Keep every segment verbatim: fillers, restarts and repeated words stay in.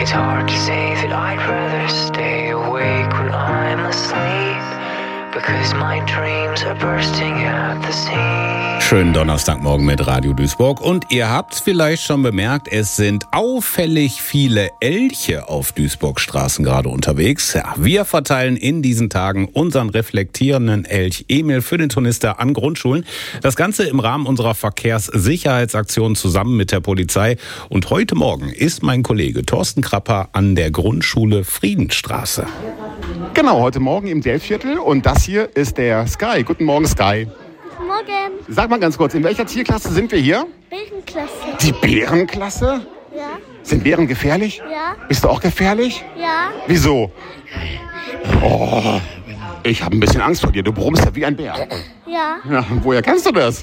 It's hard to say that I'd rather stay awake when I'm asleep, because my dreams are bursting at the seams. Schönen Donnerstagmorgen mit Radio Duisburg. Und ihr habt es vielleicht schon bemerkt, es sind auffällig viele Elche auf Duisburg Straßen gerade unterwegs. Ja, wir verteilen in diesen Tagen unseren reflektierenden Elch Emil für den Turnister an Grundschulen. Das Ganze im Rahmen unserer Verkehrssicherheitsaktion zusammen mit der Polizei. Und heute Morgen ist mein Kollege Thorsten Krapper an der Grundschule Friedenstraße. Genau, heute Morgen im Delftviertel. Und das hier ist der Sky. Guten Morgen, Sky. Guten Morgen. Sag mal ganz kurz, in welcher Tierklasse sind wir hier? Bärenklasse. Die Bärenklasse? Ja. Sind Bären gefährlich? Ja. Bist du auch gefährlich? Ja. Wieso? Oh, ich habe ein bisschen Angst vor dir. Du brummst ja wie ein Bär. Ja. Ja, woher kennst du das?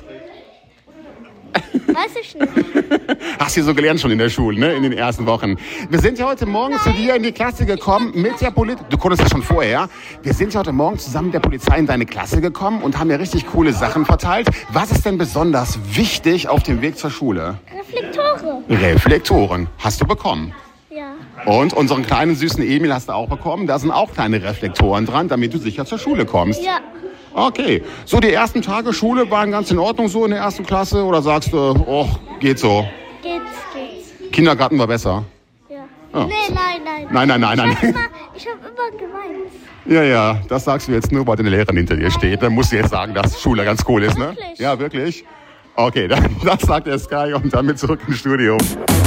Weiß ich nicht. Hast du so gelernt schon in der Schule, ne? In den ersten Wochen. Wir sind ja heute Morgen zu dir in die Klasse gekommen mit der Polizei. Du konntest ja schon vorher. Wir sind ja heute Morgen zusammen mit der Polizei in deine Klasse gekommen und haben ja richtig coole Sachen verteilt. Was ist denn besonders wichtig auf dem Weg zur Schule? Reflektoren. Reflektoren. Hast du bekommen? Ja. Und unseren kleinen süßen Emil hast du auch bekommen. Da sind auch kleine Reflektoren dran, damit du sicher zur Schule kommst. Ja. Okay. So, die ersten Tage Schule waren ganz in Ordnung so in der ersten Klasse? Oder sagst du, oh, geht so? Geht's, geht's. Kindergarten war besser? Ja. Oh. Nee, nein, nein. Nein, nein, nein, nein. Ich habe immer, ich hab immer geweint. Ja, ja, das sagst du jetzt nur, weil deine Lehrerin hinter dir steht. Dann musst du jetzt sagen, dass Schule ganz cool ist, ne? Wirklich? Ja, wirklich? Okay, dann, das sagt der Sky und damit zurück ins Studio.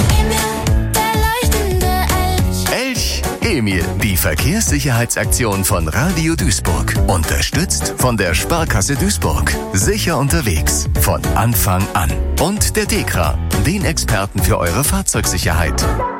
Elch Emil, die Verkehrssicherheitsaktion von Radio Duisburg. Unterstützt von der Sparkasse Duisburg. Sicher unterwegs, von Anfang an. Und der DEKRA, den Experten für eure Fahrzeugsicherheit.